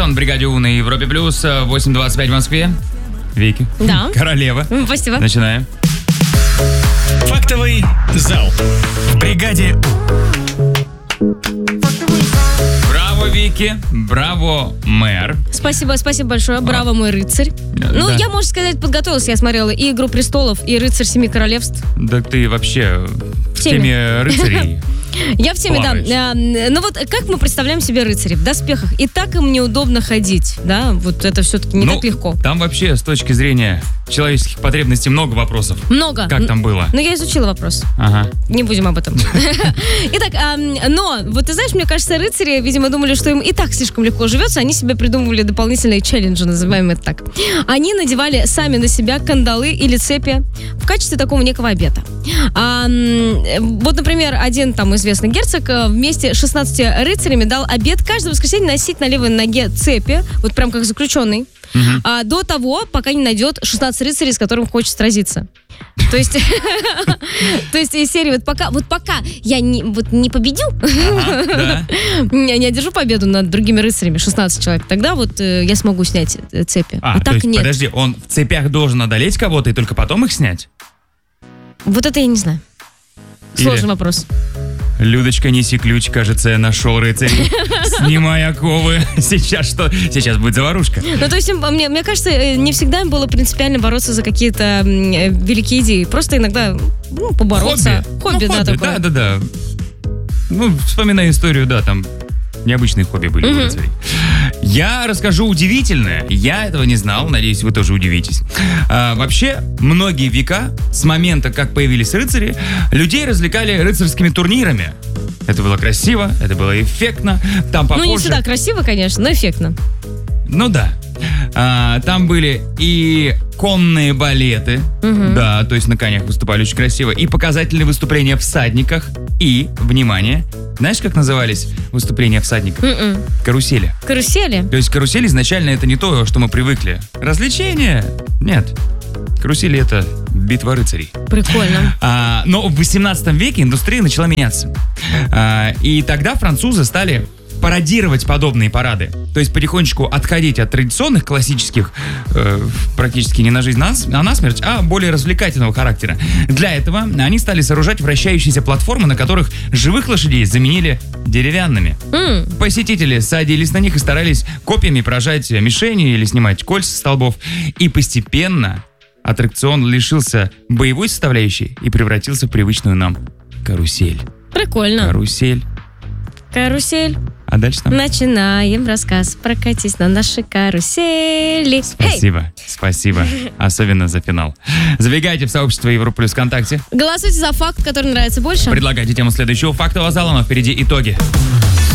Бостон, бригаде У на Европе Плюс, 8:25 в Москве. Вики. Да. Королева. Спасибо. Начинаем. Фактовый зал в бригаде Браво, Вики. Браво, мэр. Спасибо большое. Браво, мой рыцарь. Ну, да. я, можно сказать, подготовилась. Я смотрела и «Игру престолов», и «Рыцарь семи королевств». Да ты вообще в теме. теме рыцарей. Я в теме, Плаваешь. да. Ну вот как мы представляем себе рыцарей в доспехах? И так им неудобно ходить, да? Вот это все-таки не так легко. Там вообще с точки зрения человеческих потребностей много вопросов. Много. Как там было? Ну, я изучила вопрос. Ага. Не будем об этом. Итак, но, вот ты знаешь, мне кажется, рыцари, видимо, думали, что им и так слишком легко живется, они себе придумывали дополнительные челленджи, называем это так. Они надевали сами на себя кандалы или цепи в качестве такого некого обета. Вот, например, один там известный герцог вместе с 16 рыцарями дал обет каждое воскресенье носить на левой ноге цепи, вот прям как заключенный, до того, пока не найдет 16 рыцарей, с которым хочет сразиться. То есть из серии вот пока я не победю, не одержу победу над другими рыцарями, 16 человек, тогда вот я смогу снять цепи. А то так есть, нет. подожди, он в цепях должен одолеть кого-то и только потом их снять? Вот это я не знаю. Сложный вопрос. Людочка, неси ключ, кажется, я нашел рыцарей. Снимай оковы. Сейчас что? Сейчас будет заварушка. Ну, то есть, мне кажется, не всегда им было принципиально бороться за какие-то великие идеи. Просто иногда, побороться. Хобби, да, такое. Да. Ну, вспоминай историю, да, там необычные хобби были у рыцарей. Я расскажу удивительное. Я этого не знал, надеюсь, вы тоже удивитесь. Вообще, многие века, с момента, как появились рыцари, людей развлекали рыцарскими турнирами. Это было красиво, это было эффектно. Там попозже... Ну, не всегда красиво, конечно, но эффектно. Ну да. Там были и конные балеты, да, то есть на конях выступали очень красиво, и показательные выступления всадниках, и, внимание, знаешь, как назывались выступления всадников? Карусели. Карусели? То есть карусель изначально это не то, что мы привыкли. Развлечения? Нет. Карусели это битва рыцарей. Прикольно. Но в 18 веке индустрия начала меняться. И тогда французы стали пародировать подобные парады. То есть потихонечку отходить от традиционных, классических, практически не на жизнь, а на смерть, а более развлекательного характера. Для этого они стали сооружать вращающиеся платформы, на которых живых лошадей заменили деревянными. Посетители садились на них и старались копьями поражать мишени или снимать кольца с столбов. И постепенно аттракцион лишился боевой составляющей и превратился в привычную нам карусель. Прикольно. Карусель. А дальше там? Начинаем рассказ. Прокатись на нашей карусели. Спасибо. Особенно за финал. Забегайте в сообщество Европа Плюс ВКонтакте. Голосуйте за факт, который нравится больше. Предлагайте тему следующего фактового зала, но впереди итоги.